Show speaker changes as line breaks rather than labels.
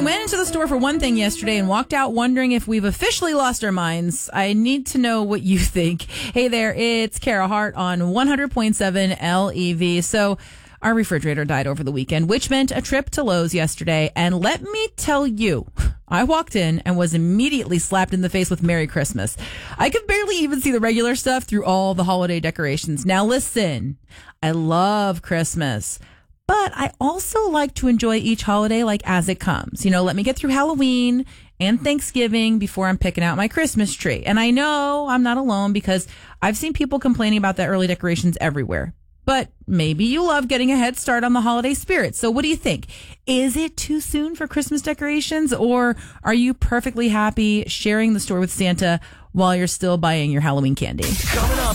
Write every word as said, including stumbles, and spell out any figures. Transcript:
went into the store for one thing yesterday and walked out wondering if we've officially lost our minds. I need to know what you think. Hey there, it's Kara Hart on one hundred point seven L E V. So our refrigerator died over the weekend, which meant a trip to Lowe's yesterday. And let me tell you, I walked in and was immediately slapped in the face with Merry Christmas. I could barely even see the regular stuff through all the holiday decorations. Now listen, I love Christmas, but I also like to enjoy each holiday like as it comes. You know, let me get through Halloween and Thanksgiving before I'm picking out my Christmas tree. And I know I'm not alone because I've seen people complaining about the early decorations everywhere. But maybe you love getting a head start on the holiday spirit. So what do you think? Is it too soon for Christmas decorations, or are you perfectly happy sharing the store with Santa while you're still buying your Halloween candy? Coming up.